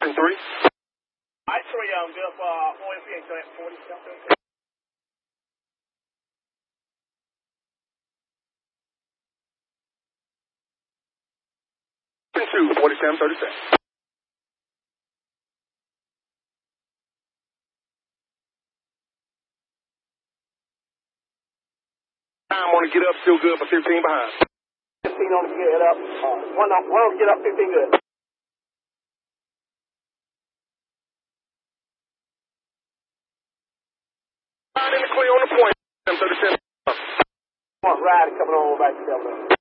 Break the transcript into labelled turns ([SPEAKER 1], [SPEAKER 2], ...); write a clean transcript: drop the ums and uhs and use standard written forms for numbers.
[SPEAKER 1] 3.
[SPEAKER 2] I Trey, good for OMP and 40 something.
[SPEAKER 1] 2, 4737. Time on to get up, still good, but 15 behind.
[SPEAKER 2] 15 on to get up. One on to get up, 15 good.
[SPEAKER 1] Ride in the clear on the point. 37.
[SPEAKER 2] Ride coming on back to 7.